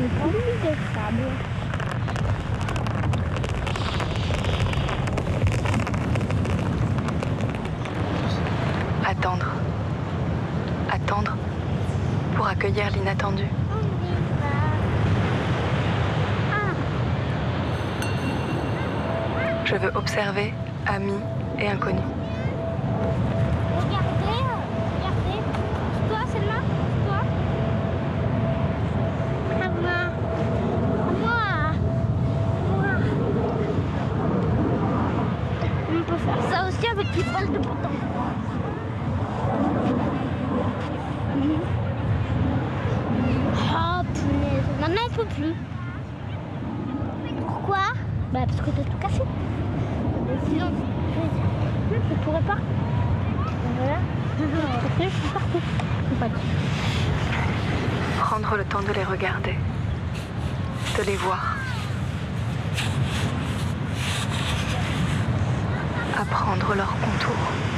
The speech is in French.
pluie de sable. Attendre. Attendre pour accueillir l'inattendu. Je veux observer amis et inconnus. Regardez, regardez. C'est toi, celle-là? C'est toi? À moi. À moi. Moi. On peut faire ça aussi avec les balles de bouton. Oh punaise. Maintenant on peut plus. Pourquoi? Bah parce que t'as tout cassé. Et sinon, je pourrais pas. Voilà. Parce que je suis partout. Prendre le temps de les regarder, de les voir. Apprendre leurs contours.